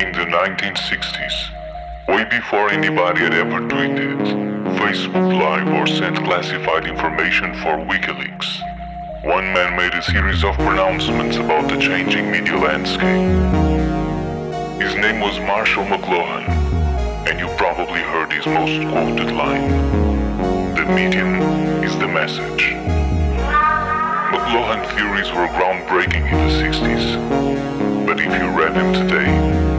In the 1960s, way before anybody had ever tweeted, Facebook Live or sent classified information for WikiLeaks, one man made a series of pronouncements about the changing media landscape. His name was Marshall McLuhan, and you probably heard his most quoted line: "The medium is the message." McLuhan theories were groundbreaking in the 60s, but if you read them today,